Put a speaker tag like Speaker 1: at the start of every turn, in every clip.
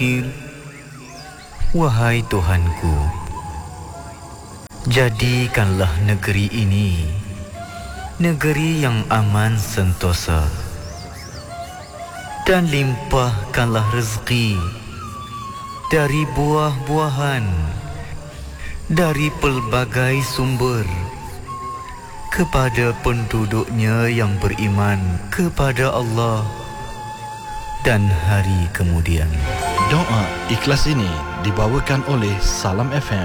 Speaker 1: akhir. Wahai Tuhanku, jadikanlah negeri ini negeri yang aman sentosa, dan limpahkanlah rezeki dari buah-buahan, dari pelbagai sumber, kepada penduduknya yang beriman kepada Allah dan hari kemudian.
Speaker 2: Doa ikhlas ini dibawakan oleh Salam FM.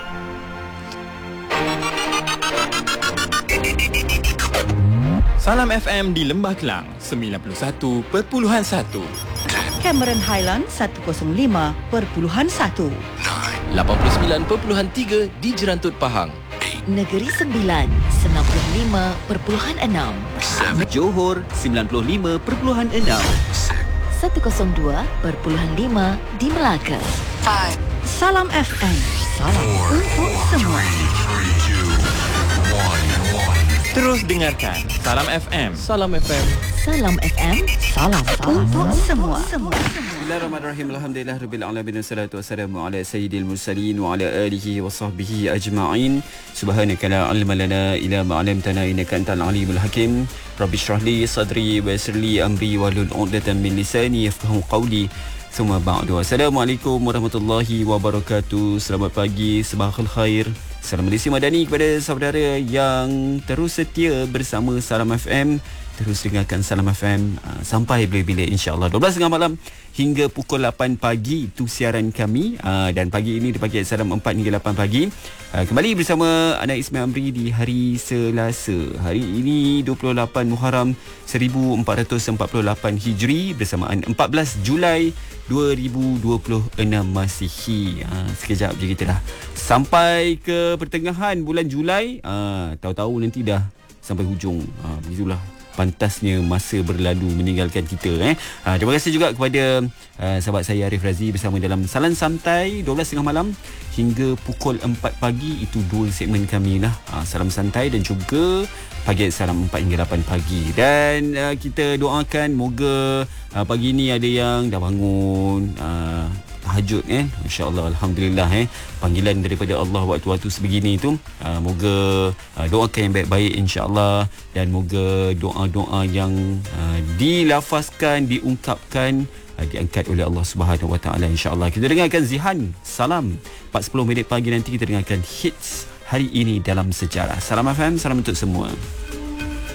Speaker 3: Salam FM di Lembah Kelang 91.1,
Speaker 4: Cameron Highland 105.1,
Speaker 5: 89.3 di Jerantut Pahang,
Speaker 6: Negeri Sembilan 95.6,
Speaker 7: Johor 95.6,
Speaker 6: 102.5 di Melaka.
Speaker 4: Salam FM, salam untuk semua.
Speaker 3: terus dengarkan Salam FM.
Speaker 5: Salam FM.
Speaker 6: Salam FM, salam
Speaker 4: Untuk semua.
Speaker 7: Bismillahirrahmanirrahim. Alhamdulillahirabbil alamin. Wassalatu wassalamu ala sayyidil mursalin wa ala alihi wa sahbihi ajma'in. Subhanaka la ilma lana illa ma 'allamtana innaka antal alimul hakim. Rabbi shrah li sadri wa yassir li amri wahlul 'uqdatam min lisani yafqahu qawli. Thumma ba'du. Assalamualaikum warahmatullahi wabarakatuh. Selamat pagi, sabahul khair. Salam Malaysia Madani kepada saudara yang terus setia bersama Salam FM. Terus dengarkan Salam FM sampai bila-bila, insya-Allah 12.30 malam hingga pukul 8 pagi itu siaran kami. Dan pagi ini di pagi Salam 4 hingga 8 pagi kembali bersama Ana Ismail Amri di hari Selasa. Hari ini 28 Muharram 1448 Hijri bersamaan 14 Julai 2026 Masihi. Sekejap je kita dah sampai ke pertengahan bulan Julai. Tahu-tahu nanti dah sampai hujung. Begitulah pantasnya masa berlalu meninggalkan kita. Terima kasih juga kepada sahabat saya Arif Razi bersama dalam Salam Santai 12.30 malam hingga pukul 4 pagi. Itu dua segmen kami lah, Salam Santai dan juga Pagi Salam 4 hingga 8 pagi. Dan kita doakan moga pagi ni ada yang dah bangun tahajud kan, insya-Allah, alhamdulillah panggilan daripada Allah waktu-waktu sebegini tu. Moga doakan yang baik-baik, insya-Allah, dan moga doa-doa yang dilafazkan, diungkapkan diangkat oleh Allah Subhanahu Wa Taala, insya-Allah. Kita dengarkan Zihan Salam 4:10 pagi, nanti kita dengarkan hits hari ini dalam sejarah. Salam FM, salam untuk semua.